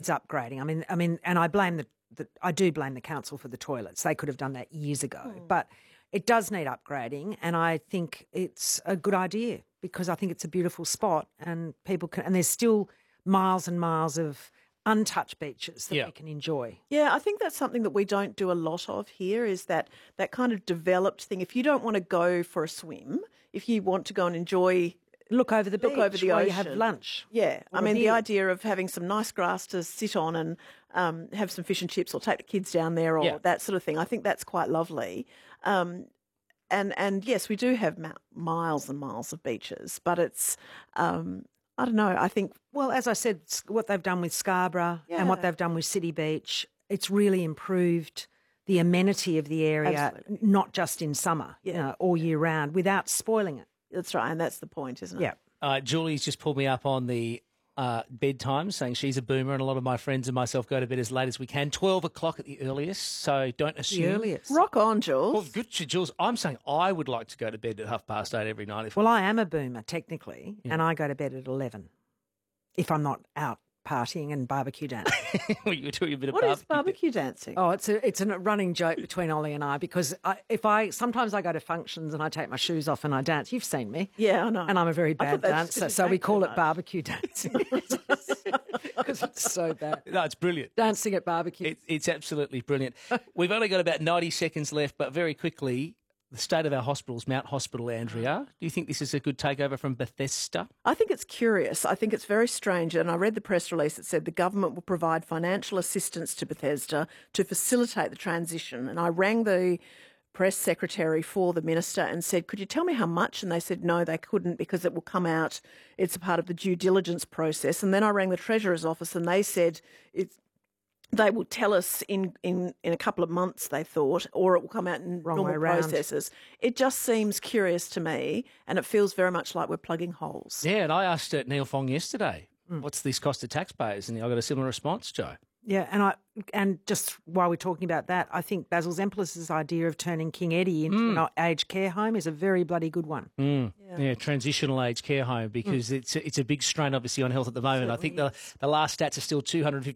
needs upgrading. I mean, and I blame I do blame the council for the toilets. They could have done that years ago, but it does need upgrading, and I think it's a good idea because I think it's a beautiful spot, and people can. And there's still miles and miles of untouched beaches that we can enjoy. Yeah, I think that's something that we don't do a lot of here, is that kind of developed thing. If you don't want to go for a swim, if you want to go and enjoy, look over the beach, look over the while ocean, you have lunch. Yeah, I mean, the idea of having some nice grass to sit on and have some fish and chips, or take the kids down there, or that sort of thing. I think that's quite lovely. And yes, we do have miles and miles of beaches, but it's I don't know. I think, well, as I said, what they've done with Scarborough and what they've done with City Beach, it's really improved the amenity of the area, not just in summer, all year round, without spoiling it. That's right, and that's the point, isn't it? Yeah. Julie's just pulled me up on the bedtime, saying she's a boomer, and a lot of my friends and myself go to bed as late as we can, 12 o'clock at the earliest, so don't assume. The earliest. Rock on, Jules. Well, good to Jules. I'm saying I would like to go to bed at 8:30 every night. Well, I am a boomer, technically, and I go to bed at 11 if I'm not out partying and barbecue dancing. Well, you were doing a bit of What is barbecue dancing? Oh, it's a running joke between Ollie and I, because sometimes I go to functions and I take my shoes off and I dance. You've seen me. Yeah, I know. And I'm a very bad dancer, so we call it much. barbecue dancing because it's so bad. No, it's brilliant. Dancing at barbecue. It's absolutely brilliant. We've only got about 90 seconds left, but very quickly, the state of our hospitals, Mount Hospital, Andrea. Do you think this is a good takeover from Bethesda? I think it's curious. I think it's very strange. And I read the press release that said the government will provide financial assistance to Bethesda to facilitate the transition. And I rang the press secretary for the minister and said, could you tell me how much? And they said, no, they couldn't, because it will come out. It's a part of the due diligence process. And then I rang the Treasurer's office and they said they will tell us in a couple of months, they thought, or it will come out in normal processes. It just seems curious to me, and it feels very much like we're plugging holes. Yeah, and I asked Neil Fong yesterday, what's this cost to taxpayers? And I got a similar response, Joe. Yeah, and just while we're talking about that, I think Basil Zemplis' idea of turning King Eddie into an aged care home is a very bloody good one. Yeah, transitional aged care home, because it's a big strain, obviously, on health at the moment. I think the last stats are still 250